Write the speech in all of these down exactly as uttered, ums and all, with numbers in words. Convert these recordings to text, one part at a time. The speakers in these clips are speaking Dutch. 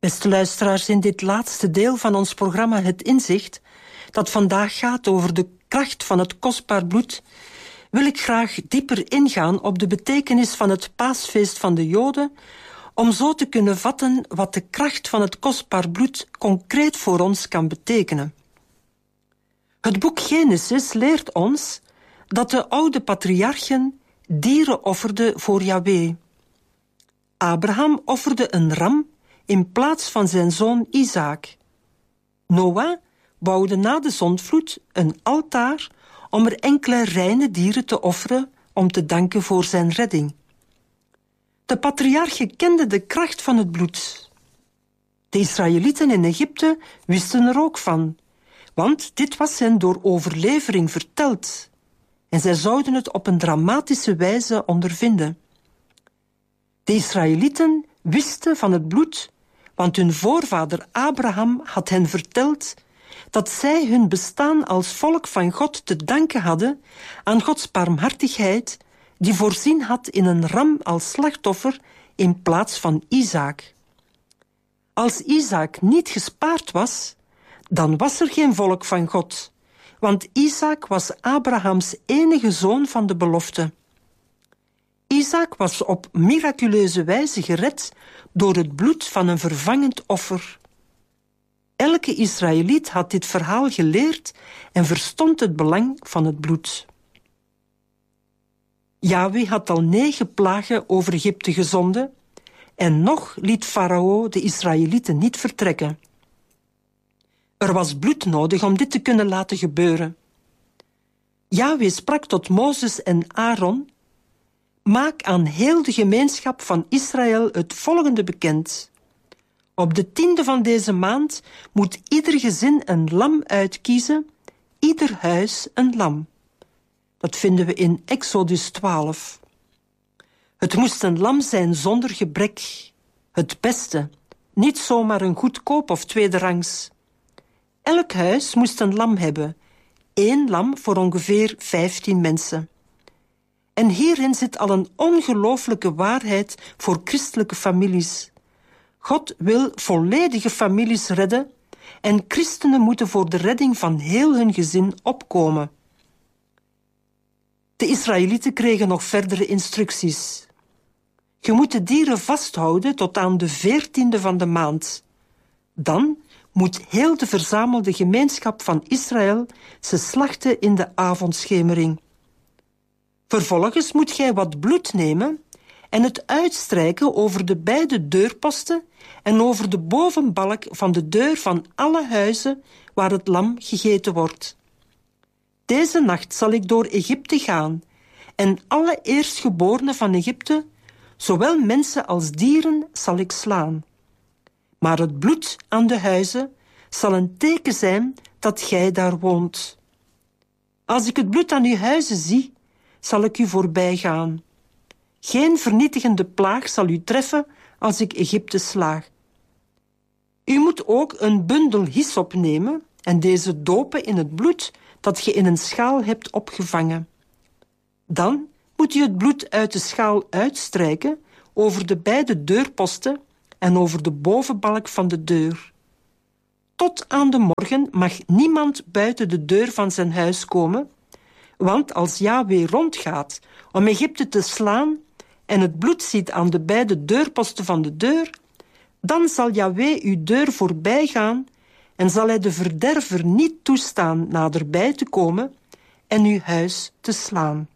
Beste luisteraars, in dit laatste deel van ons programma Het Inzicht, dat vandaag gaat over de kracht van het kostbaar bloed, wil ik graag dieper ingaan op de betekenis van het paasfeest van de Joden, om zo te kunnen vatten wat de kracht van het kostbaar bloed concreet voor ons kan betekenen. Het boek Genesis leert ons dat de oude patriarchen dieren offerden voor Yahweh. Abraham offerde een ram in plaats van zijn zoon Isaac. Noah bouwde na de zondvloed een altaar om er enkele reine dieren te offeren om te danken voor zijn redding. De patriarchen kenden de kracht van het bloed. De Israëlieten in Egypte wisten er ook van, want dit was hen door overlevering verteld en zij zouden het op een dramatische wijze ondervinden. De Israëlieten wisten van het bloed, want hun voorvader Abraham had hen verteld dat zij hun bestaan als volk van God te danken hadden aan Gods barmhartigheid, die voorzien had in een ram als slachtoffer in plaats van Isaac. Als Isaac niet gespaard was, dan was er geen volk van God, want Isaac was Abrahams enige zoon van de belofte. Isaac was op miraculeuze wijze gered door het bloed van een vervangend offer. Elke Israëliet had dit verhaal geleerd en verstond het belang van het bloed. Yahweh had al negen plagen over Egypte gezonden en nog liet Farao de Israëlieten niet vertrekken. Er was bloed nodig om dit te kunnen laten gebeuren. Yahweh sprak tot Mozes en Aaron: maak aan heel de gemeenschap van Israël het volgende bekend. Op de tiende van deze maand moet ieder gezin een lam uitkiezen, ieder huis een lam. Dat vinden we in Exodus twaalf. Het moest een lam zijn zonder gebrek. Het beste, niet zomaar een goedkoop of tweederangs. Elk huis moest een lam hebben, één lam voor ongeveer vijftien mensen. En hierin zit al een ongelooflijke waarheid voor christelijke families. God wil volledige families redden en christenen moeten voor de redding van heel hun gezin opkomen. De Israëlieten kregen nog verdere instructies. Je moet de dieren vasthouden tot aan de veertiende van de maand. Dan moet heel de verzamelde gemeenschap van Israël ze slachten in de avondschemering. Vervolgens moet gij wat bloed nemen en het uitstrijken over de beide deurposten en over de bovenbalk van de deur van alle huizen waar het lam gegeten wordt. Deze nacht zal ik door Egypte gaan en alle eerstgeborenen van Egypte, zowel mensen als dieren, zal ik slaan. Maar het bloed aan de huizen zal een teken zijn dat gij daar woont. Als ik het bloed aan uw huizen zie, zal ik u voorbij gaan. Geen vernietigende plaag zal u treffen als ik Egypte sla. U moet ook een bundel hyssop nemen en deze dopen in het bloed dat je in een schaal hebt opgevangen. Dan moet u het bloed uit de schaal uitstrijken over de beide deurposten en over de bovenbalk van de deur. Tot aan de morgen mag niemand buiten de deur van zijn huis komen, want als Yahweh rondgaat om Egypte te slaan en het bloed ziet aan de beide deurposten van de deur, dan zal Yahweh uw deur voorbij gaan en zal hij de verderver niet toestaan naderbij te komen en uw huis te slaan.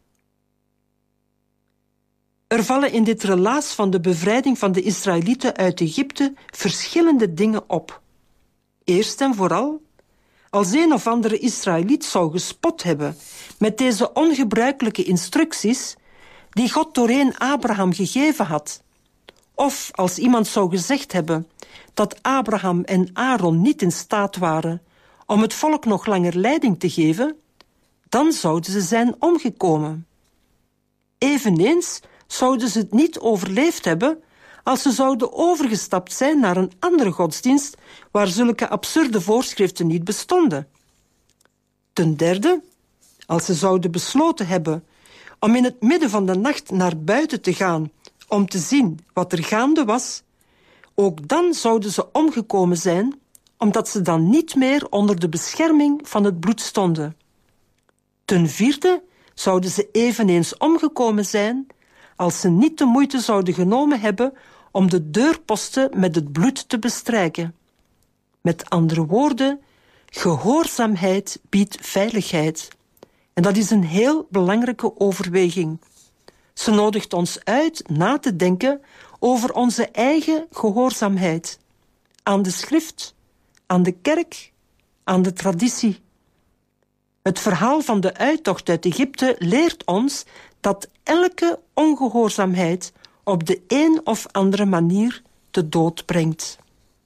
Er vallen in dit relaas van de bevrijding van de Israëlieten uit Egypte verschillende dingen op. Eerst en vooral, als een of andere Israëliet zou gespot hebben met deze ongebruikelijke instructies die God doorheen Abraham gegeven had, of als iemand zou gezegd hebben dat Abraham en Aaron niet in staat waren om het volk nog langer leiding te geven, dan zouden ze zijn omgekomen. Eveneens zouden ze het niet overleefd hebben als ze zouden overgestapt zijn naar een andere godsdienst waar zulke absurde voorschriften niet bestonden. Ten derde, als ze zouden besloten hebben om in het midden van de nacht naar buiten te gaan om te zien wat er gaande was, Ook dan zouden ze omgekomen zijn, omdat ze dan niet meer onder de bescherming van het bloed stonden. Ten vierde zouden ze eveneens omgekomen zijn als ze niet de moeite zouden genomen hebben om de deurposten met het bloed te bestrijken. Met andere woorden, gehoorzaamheid biedt veiligheid. En dat is een heel belangrijke overweging. Ze nodigt ons uit na te denken over onze eigen gehoorzaamheid. Aan de schrift, aan de kerk, aan de traditie. Het verhaal van de uittocht uit Egypte leert ons dat elke ongehoorzaamheid op de een of andere manier de dood brengt.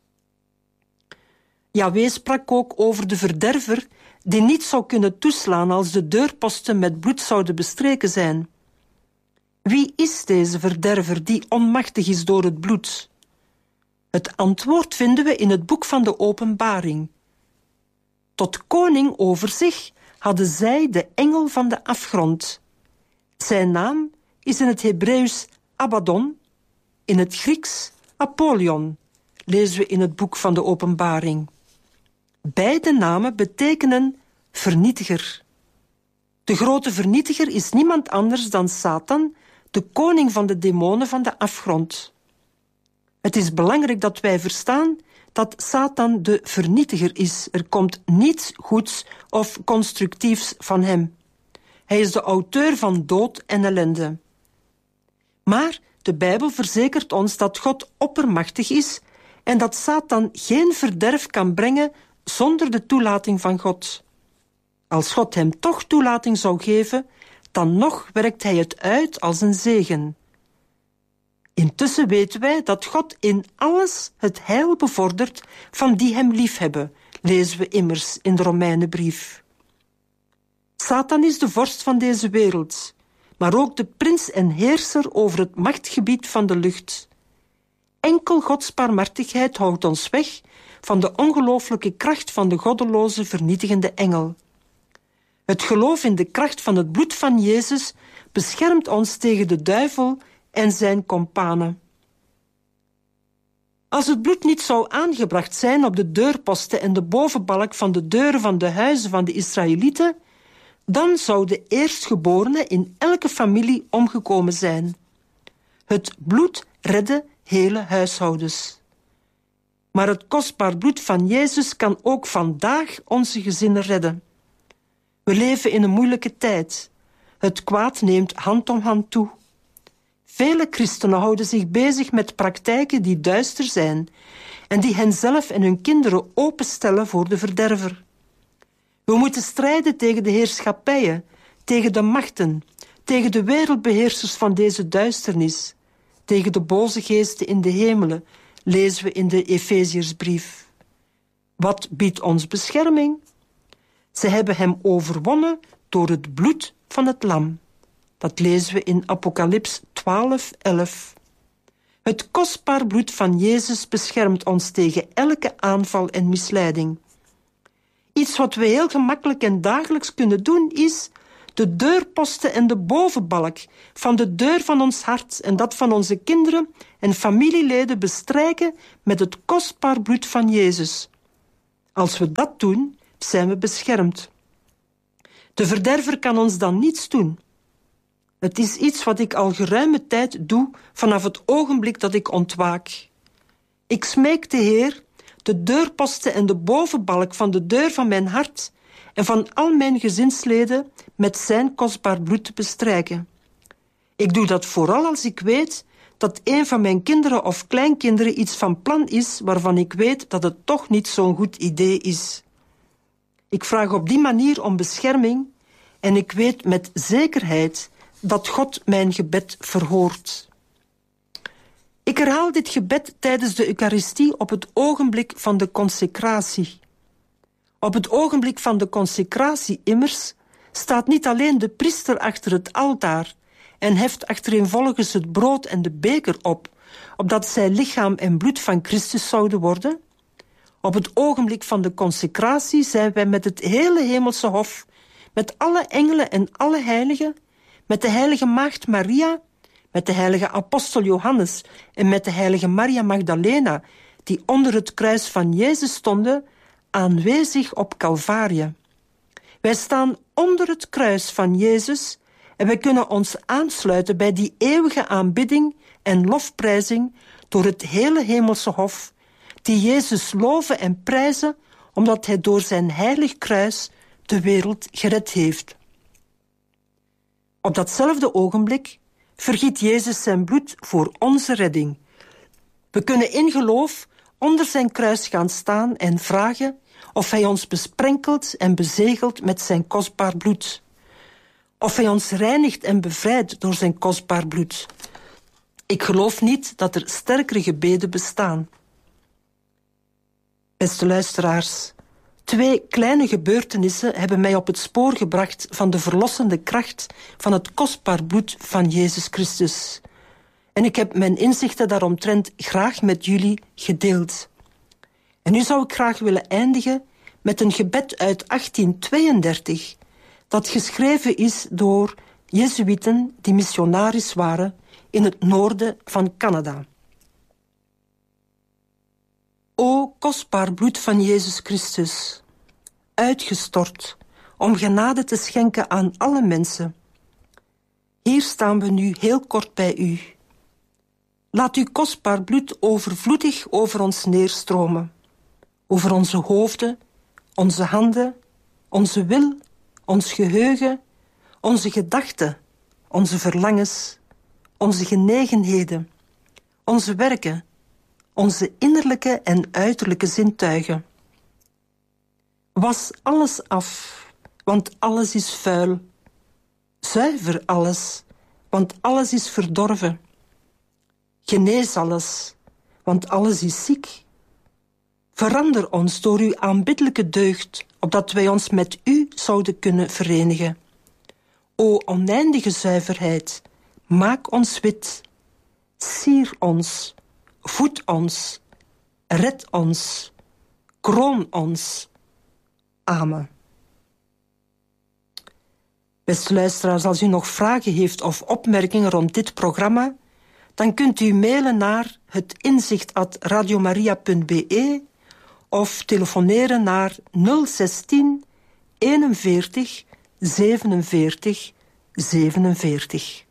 Yahweh sprak ook over de verderver die niet zou kunnen toeslaan als de deurposten met bloed zouden bestreken zijn. Wie is deze verderver die onmachtig is door het bloed? Het antwoord vinden we in het boek van de Openbaring. Tot koning over zich hadden zij de engel van de afgrond. Zijn naam is in het Hebreeuws Abaddon, in het Grieks Apollyon, lezen we in het boek van de Openbaring. Beide namen betekenen vernietiger. De grote vernietiger is niemand anders dan Satan, de koning van de demonen van de afgrond. Het is belangrijk dat wij verstaan dat Satan de vernietiger is. Er komt niets goeds of constructiefs van hem. Hij is de auteur van dood en ellende. Maar de Bijbel verzekert ons dat God oppermachtig is en dat Satan geen verderf kan brengen zonder de toelating van God. Als God hem toch toelating zou geven, dan nog werkt hij het uit als een zegen. Intussen weten wij dat God in alles het heil bevordert van die hem liefhebben, lezen we immers in de Romeinenbrief. Satan is de vorst van deze wereld, maar ook de prins en heerser over het machtgebied van de lucht. Enkel Gods barmhartigheid houdt ons weg van de ongelooflijke kracht van de goddeloze vernietigende engel. Het geloof in de kracht van het bloed van Jezus beschermt ons tegen de duivel en zijn kompanen. Als het bloed niet zou aangebracht zijn op de deurposten en de bovenbalk van de deuren van de huizen van de Israëlieten, dan zou de eerstgeborene in elke familie omgekomen zijn. Het bloed redde hele huishoudens. Maar het kostbaar bloed van Jezus kan ook vandaag onze gezinnen redden. We leven in een moeilijke tijd. Het kwaad neemt hand om hand toe. Vele christenen houden zich bezig met praktijken die duister zijn en die henzelf en hun kinderen openstellen voor de verderver. We moeten strijden tegen de heerschappijen, tegen de machten, tegen de wereldbeheersers van deze duisternis, tegen de boze geesten in de hemelen, lezen we in de Efeziersbrief. Wat biedt ons bescherming? Ze hebben hem overwonnen door het bloed van het lam. Dat lezen we in Apocalyps twaalf elf. Het kostbaar bloed van Jezus beschermt ons tegen elke aanval en misleiding. Iets wat we heel gemakkelijk en dagelijks kunnen doen is de deurposten en de bovenbalk van de deur van ons hart en dat van onze kinderen en familieleden bestrijken met het kostbaar bloed van Jezus. Als we dat doen, zijn we beschermd. De verderver kan ons dan niets doen. Het is iets wat ik al geruime tijd doe vanaf het ogenblik dat ik ontwaak. Ik smeek de Heer de deurposten en de bovenbalk van de deur van mijn hart en van al mijn gezinsleden met zijn kostbaar bloed te bestrijken. Ik doe dat vooral als ik weet dat een van mijn kinderen of kleinkinderen iets van plan is waarvan ik weet dat het toch niet zo'n goed idee is. Ik vraag op die manier om bescherming en ik weet met zekerheid dat God mijn gebed verhoort. Ik herhaal dit gebed tijdens de Eucharistie op het ogenblik van de consecratie. Op het ogenblik van de consecratie immers staat niet alleen de priester achter het altaar en heft achtereenvolgens het brood en de beker op, opdat zij lichaam en bloed van Christus zouden worden. Op het ogenblik van de consecratie zijn wij met het hele hemelse hof, met alle engelen en alle heiligen, met de heilige maagd Maria, met de heilige apostel Johannes en met de heilige Maria Magdalena, die onder het kruis van Jezus stonden, aanwezig op Calvarië. Wij staan onder het kruis van Jezus en wij kunnen ons aansluiten bij die eeuwige aanbidding en lofprijzing door het hele hemelse hof, die Jezus loven en prijzen omdat hij door zijn heilig kruis de wereld gered heeft. Op datzelfde ogenblik vergiet Jezus zijn bloed voor onze redding. We kunnen in geloof onder zijn kruis gaan staan en vragen of hij ons besprenkelt en bezegelt met zijn kostbaar bloed. Of hij ons reinigt en bevrijdt door zijn kostbaar bloed. Ik geloof niet dat er sterkere gebeden bestaan. Beste luisteraars, twee kleine gebeurtenissen hebben mij op het spoor gebracht van de verlossende kracht van het kostbaar bloed van Jezus Christus. En ik heb mijn inzichten daaromtrent graag met jullie gedeeld. En nu zou ik graag willen eindigen met een gebed uit achttien tweeëndertig, dat geschreven is door Jezuïeten die missionaris waren in het noorden van Canada. O kostbaar bloed van Jezus Christus, uitgestort om genade te schenken aan alle mensen. Hier staan we nu heel kort bij u. Laat uw kostbaar bloed overvloedig over ons neerstromen, over onze hoofden, onze handen, onze wil, ons geheugen, onze gedachten, onze verlangens, onze genegenheden, onze werken, onze innerlijke en uiterlijke zintuigen. Was alles af, want alles is vuil. Zuiver alles, want alles is verdorven. Genees alles, want alles is ziek. Verander ons door uw aanbiddelijke deugd, opdat wij ons met u zouden kunnen verenigen. O oneindige zuiverheid, maak ons wit. Sier ons, voed ons, red ons, kroon ons. Amen. Beste luisteraars, als u nog vragen heeft of opmerkingen rond dit programma, dan kunt u mailen naar het inzicht at radiomaria punt be of telefoneren naar nul zestien eenenveertig zevenenveertig zevenenveertig.